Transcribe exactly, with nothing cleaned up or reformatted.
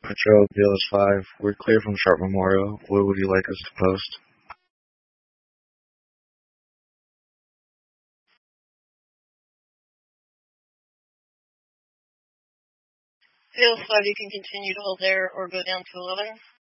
Metro, B L S five. We're clear from Sharp Memorial. What would you like us to post? B L S five, you can continue to hold there or go down to eleven.